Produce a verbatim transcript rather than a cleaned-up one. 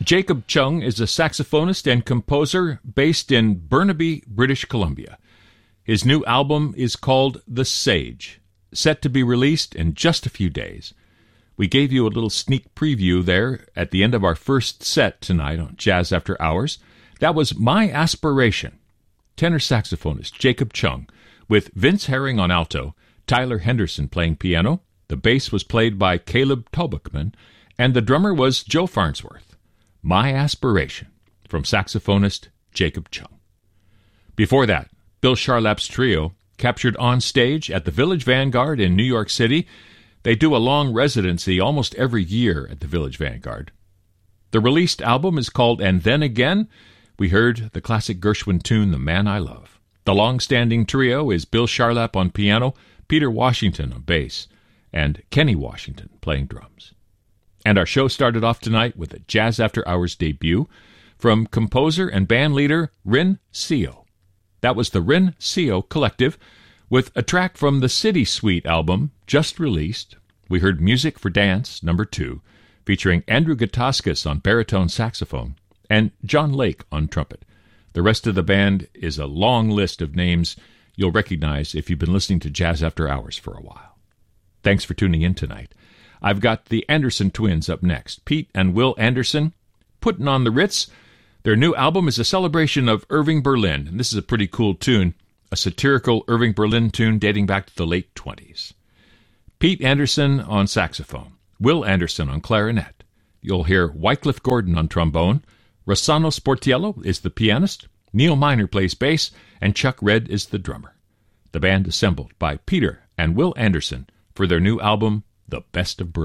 Jacob Chung is a saxophonist and composer based in Burnaby, British Columbia. His new album is called The Sage, set to be released in just a few days. We gave you a little sneak preview there at the end of our first set tonight on Jazz After Hours. That was My Aspiration. Tenor saxophonist Jacob Chung, with Vince Herring on alto, Tyler Henderson playing piano, the bass was played by Caleb Tobachman, and the drummer was Joe Farnsworth. My Aspiration, from saxophonist Jacob Chung. Before that, Bill Charlap's trio, captured on stage at the Village Vanguard in New York City. They do a long residency almost every year at the Village Vanguard. The released album is called And Then Again. We heard the classic Gershwin tune, The Man I Love. The long-standing trio is Bill Charlap on piano, Peter Washington on bass, and Kenny Washington playing drums. And our show started off tonight with a Jazz After Hours debut from composer and band leader Rin Seo. That was the Rin Seo Collective with a track from the City Suite album just released. We heard Music for Dance, number two, featuring Andrew Gataskis on baritone saxophone and John Lake on trumpet. The rest of the band is a long list of names you'll recognize if you've been listening to Jazz After Hours for a while. Thanks for tuning in tonight. I've got the Anderson twins up next, Pete and Will Anderson, Puttin' on the Ritz. Their new album is a celebration of Irving Berlin, and this is a pretty cool tune, a satirical Irving Berlin tune dating back to the late twenties. Pete Anderson on saxophone, Will Anderson on clarinet. You'll hear Wycliffe Gordon on trombone, Rossano Sportiello is the pianist, Neil Miner plays bass, and Chuck Red is the drummer. The band assembled by Peter and Will Anderson for their new album, The Best of Berlin.